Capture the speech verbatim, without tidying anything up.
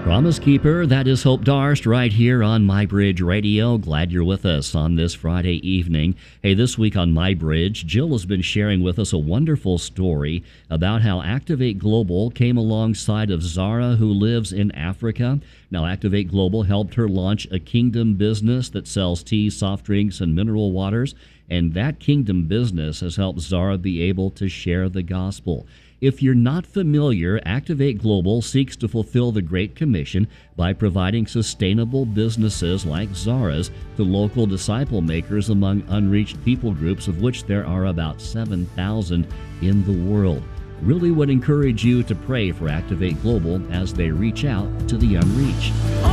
Promise Keeper, that is Hope Darst right here on My Bridge Radio. Glad you're with us on this Friday evening. Hey, this week on My Bridge, Jill has been sharing with us a wonderful story about how Activate Global came alongside of Zara, who lives in Africa. Now, Activate Global helped her launch a kingdom business that sells tea, soft drinks, and mineral waters. And that kingdom business has helped Zara be able to share the gospel. If you're not familiar, Activate Global seeks to fulfill the Great Commission by providing sustainable businesses like Zara's to local disciple makers among unreached people groups, of which there are about seven thousand in the world. Really would encourage you to pray for Activate Global as they reach out to the unreached.